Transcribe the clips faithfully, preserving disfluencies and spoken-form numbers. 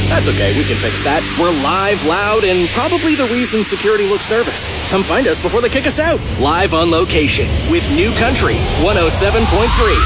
That's okay, we can fix that. We're live, loud, and probably the reason security looks nervous. Come find us before they kick us out. Live on location with New Country one oh seven point three.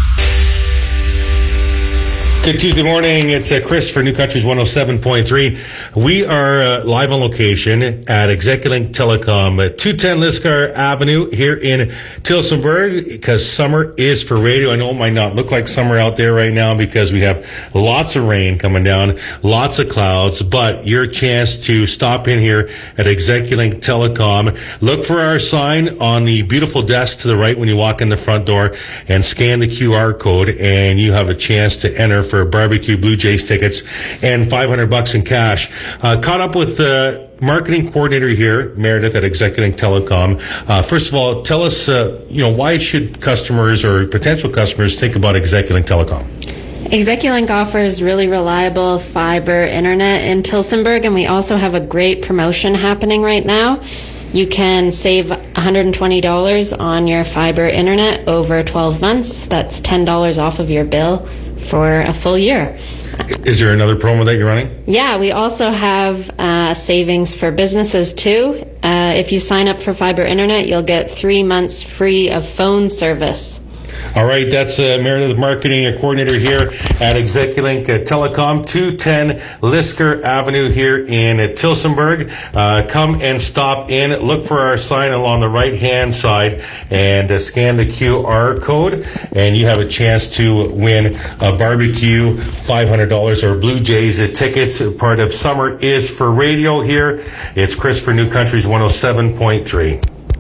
Good Tuesday morning. It's uh, Chris for New Country's one oh seven point three. We are uh, live on location at Execulink Telecom, at two ten Liscar Avenue here in Tillsonburg, because summer is for radio. I know it might not look like summer out there right now because we have lots of rain coming down, lots of clouds, but your chance to stop in here at Execulink Telecom. Look for our sign on the beautiful desk to the right when you walk in the front door and scan the Q R code, and you have a chance to enter for barbecue Blue Jays tickets and five hundred bucks in cash. Uh, caught up with the marketing coordinator here, Meredith at Execulink Telecom. Uh, first of all, tell us, uh, you know, why should customers or potential customers think about Execulink Telecom? Execulink offers really reliable fiber internet in Tillsonburg, and we also have a great promotion happening right now. You can save one hundred twenty dollars on your fiber internet over twelve months. That's ten dollars off of your bill for a full year. Is there another promo that you're running? Yeah, we also have uh, savings for businesses too. Uh, if you sign up for fiber internet, you'll get three months free of phone service. All right, that's uh, Meredith, marketing coordinator here at Execulink uh, Telecom, two ten Liscar Avenue here in uh, Tillsonburg. Uh, come and stop in. Look for our sign along the right-hand side and uh, scan the Q R code, and you have a chance to win a barbecue, five hundred dollars, or Blue Jays uh, tickets. Part of Summer is for Radio here. It's Chris for New Country's one oh seven point three.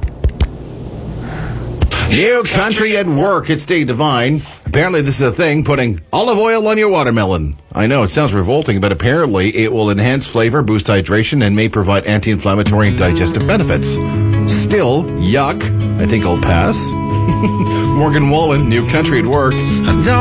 New Country at Work. It's Dave Devine. Apparently this is a thing, putting olive oil on your watermelon. I know, it sounds revolting, but apparently it will enhance flavor, boost hydration, and may provide anti-inflammatory and digestive benefits. Still, yuck. I think I'll pass. Morgan Wallen, New Country at Work.